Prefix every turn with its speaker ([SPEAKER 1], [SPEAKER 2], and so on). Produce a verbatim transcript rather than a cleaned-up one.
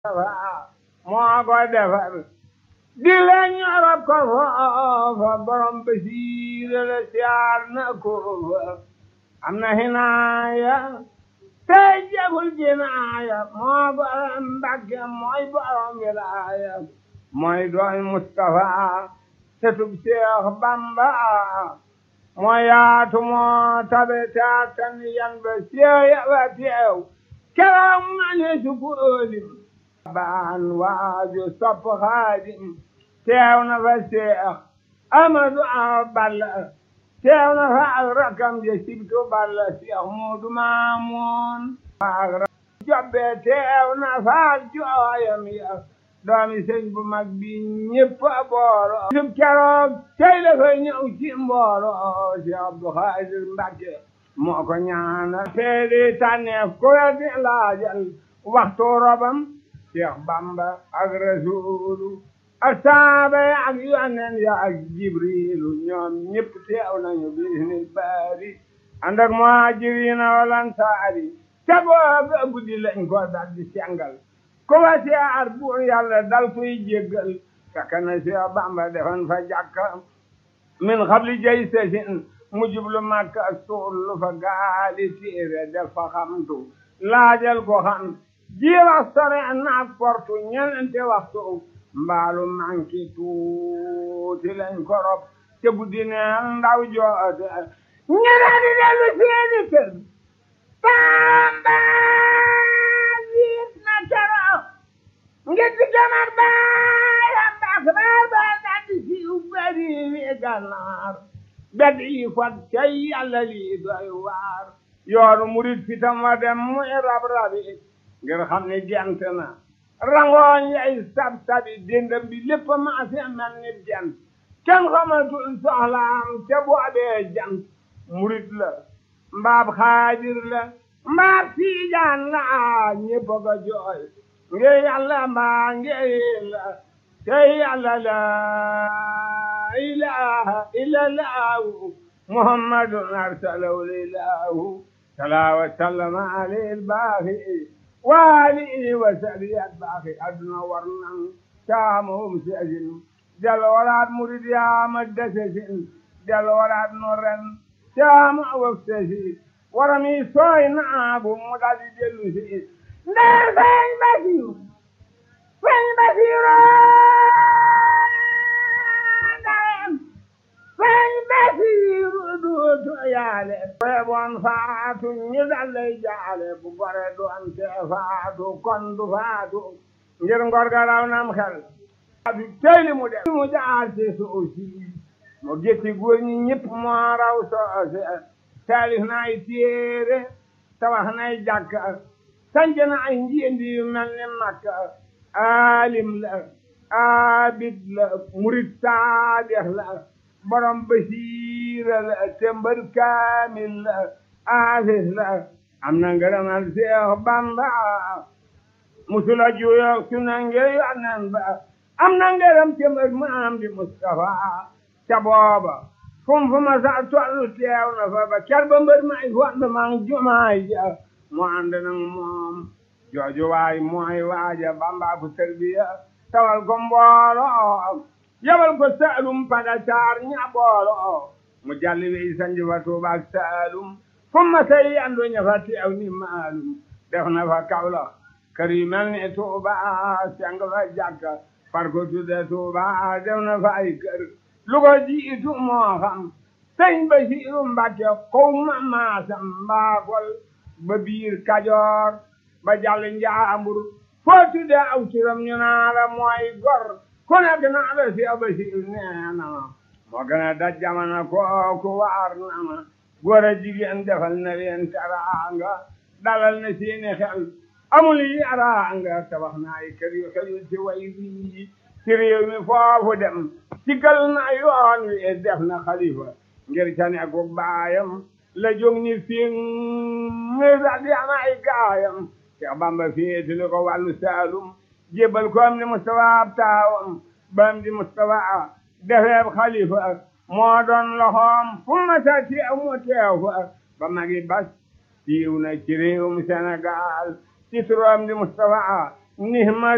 [SPEAKER 1] moo ko defar di la ñorab ko foofa borom basiira la siyaar na ko fa am na hinaaya tey jagul jinaaya moo borom Mbàkke mooy borom wilaaya mooy dooy Mustafa setub Seex Bamba moo yaatu moo tabe taatan yan ba seeya ba teew keroog ma ne su ko lim baan waaju sopp Xaadim teew na fa Seex Amadu Balla teew na fa ak rakam je sibtu Balla Seex Moodu Maamun ak jobbe teew na fa ak jooyam ya doomi sëñ bu mag bi ñépp a booro sub keroog tey la fa ñëw ci mboolo Seex Abdu Xaadir Mbàkke moo ko ñaanal seedi tànneef ku weddi laajal waxtu robam Seex Bamba ak Rasuulu ak saaba ya ak yonent ya ak Jibriilu ñoom ñépp teew nañu bisnil baari ànd ak muhaajiriina wal ansaari ca booba guddi lañ ko dal di sengal ku wa siyaar buur yàlla dal koy jéggal fekk na Seex Bamba defan fa jàkka min xabli jay sesin mu jublu Makka suul fa gaali téere def fa xamtu laajal ko xam ji wax sore naak portu ñeenti waxtu mbaalu manki tuuti lañ korop te guddi neen ndaw joote ñene di dellu seeni kër Bamba jiit na keroog ngir di gamar baayam baax baar baar daldi siiw bari wi gànnaar bed yi fat cay yàlla lii doy waar yoonu murit fitam wa dem muy rab rabi ngir xam ne gent na rangooñ yay sab sabi dendam bi lépp maase mel ni jant kenn xamatul soxlaam te boobee jant murit la mbaab xaadir la mbaab tiijaan la ñépp ko jooy ngir yàlla mbaa ngir la te yàlla la ilaha illallahu muhammadun arsalahu lilahu salaa wa sallama alayhi baaxi waali wa sariyat baaxi aduna war nan caamum seesin del waraat murid yaama desesin del waraat no ren caama waf sesi warami sooy naabu mu daldi dellu si ndeer feeñ basiru feeñ basiru ndarem feeñ basiru duutu yaale feeboon faatu ñu dallay jaale bu gore doon te faatu kon du faatu ngir ngor ga raw nam xel faatu teyli mu dem mu jaar ci soosi mu gétti góor ñi ñëpp moo raw soose taalif na ay téere tabax na ay jàkka sanc na ay njiendi yu mel ni Makka alim la abid la murid saadix la borom basiira la tembal kaamil la aafis la am na ngërëmal Seex Bamba musula juyoog su na ngir yonen ba am na ngërëm tembal maam di Mustafa ca booba fum fu ma sa tollu teew na fa ba ker ba mbër may fond mang jumaay ja mu ànd nag moom jooju waay mooy waaja Bamba ku tarbiya tawal ko mboolo yabal ko Saalum pada saar ña boolo mu jalli wey sanji fa Tuuba ak Saalum fu ma say andu ña fa teew ni maalum def na fa Kawlax kër yu mel ni Tuuba seng fa jàkka far ko tudde Tuuba def na fa ay kër lu ko jiitu moo xam sëñ Basiiru Mbàkke kow ma maasam mbaakol ba biir Kajoor ba jàll Njaambur foo tudde aw turam ñu naa la mooy gor ku nekk naa la Seex Basiiru nee na ma moo gën a daj jamana kooku waar na ma góor a jigéen defal na leen teraanga dalal na seeni xel amul yaraanga tabax na ay kër yu xel ci way bii ci réew mi foofu dem sigal na yoon wi def na xalifa ngir cane ak baayam la jóg ni fi ngir daal di am ay gaayam Seex Bamba féetali ko wàllu Saalum jébbal ko am di Mustafa ab taawam ba am di Mustafa defeeb xalifa moo doon loxoom fu ma sa teew mu teew fa ba magi bas siiw na ci réewum Sénégal ci turam di Mustafa nihma